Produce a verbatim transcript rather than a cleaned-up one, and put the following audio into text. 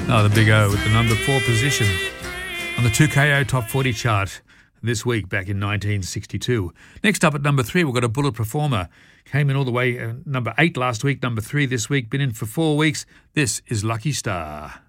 Oh, the Big O with the number four position on the two K O Top forty chart this week back in nineteen sixty-two. Next up at number three, we've got a Bullet Performer. Came in all the way uh, number eight last week, number three this week, been in for four weeks. This is Lucky Star.